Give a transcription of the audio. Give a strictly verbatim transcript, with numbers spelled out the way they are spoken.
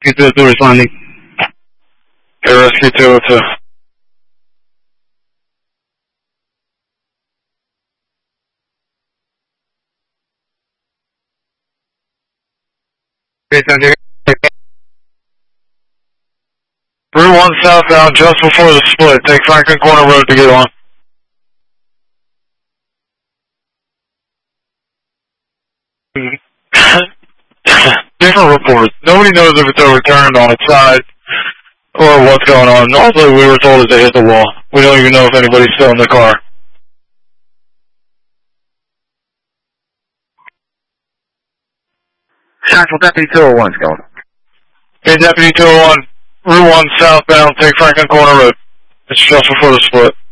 two oh two responding. Okay, Rescue two oh two. Okay, San Diego. Route one southbound just before the split. Take Franklin Corner Road to get on. Different reports. Nobody knows if it's overturned on its side or what's going on. Also, we were told it hit the wall. We don't even know if anybody's still in the car. Central Deputy two oh one's going. Okay, Deputy two oh one, Route one southbound, take Franklin Corner Road. It's just before the split.